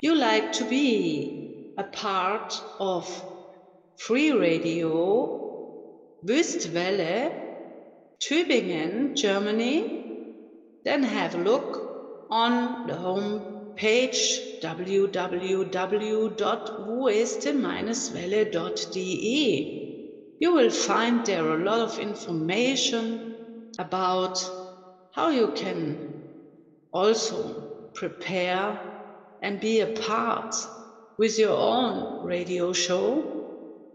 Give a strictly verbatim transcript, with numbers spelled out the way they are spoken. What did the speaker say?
you like to be a part of Free Radio Wüstwelle, Tübingen, Germany, then have a look on the home page w w w dot wüste welle dot d e. You will find there a lot of information about how you can also prepare and be a part with your own radio show